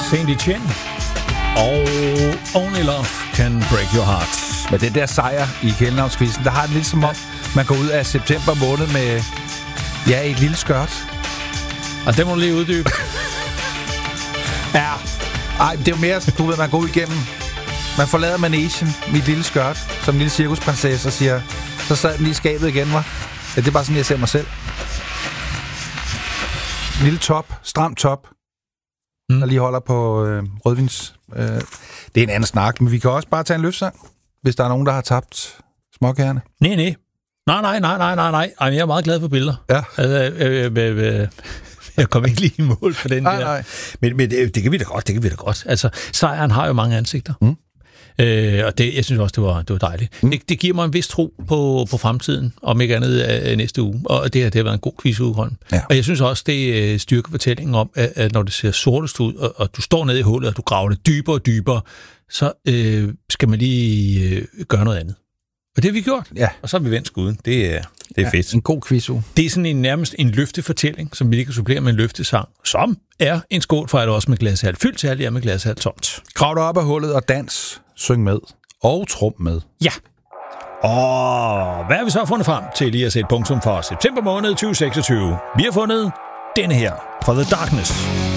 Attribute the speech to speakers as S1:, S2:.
S1: Sandy Chen og Only Love Can Break Your Heart.
S2: Men den der sejr i kælenavnskvisten, der har det lidt som om, man går ud af september måned med, et lille skørt.
S1: Og det må du lige uddybe.
S2: Ja. Ej, det er jo mere, du ved, man går ud igennem. Man forlader manesien med et lille skørt, som en lille cirkusprinsesse, og siger, så sad den lige i skabet igen, var. Ja, det er bare sådan, jeg ser mig selv. En lille top, stram top, der lige holder på rødvins. Det er en anden snak, men vi kan også bare tage en løfsang, hvis der er nogen, der har tabt småkærne.
S1: Nej. Ej, jeg er meget glad for billeder. Ja. Jeg kommer ikke lige i mål på den der.
S2: Nej.
S1: Men det kan vi da godt. Altså, sejren har jo mange ansigter. Og det, jeg synes også, det var dejligt. Det giver mig en vis tro på fremtiden, om ikke andet næste uge. Og det har været en god quizuge, Holm. Ja. Og jeg synes også, det styrker fortællingen om, at når det ser sortest ud, og du står nede i hullet, og du graver det dybere og dybere, så skal man lige gøre noget andet. Og det har vi gjort. Ja. Og så har vi vendt skuden. Det er fedt.
S2: En god quizuge.
S1: Det er sådan nærmest en løftefortælling, som vi lige kan supplere med en løftesang, som er en skål for, at også med glashalt fyldt til, alt er med glashalt tomt.
S2: Krav dig op af hullet og dans, syng med og trum med.
S1: Ja. Og hvad har vi så fundet frem til lige at sætte punktum for september måned 2026? Vi har fundet denne her, For the Darkness.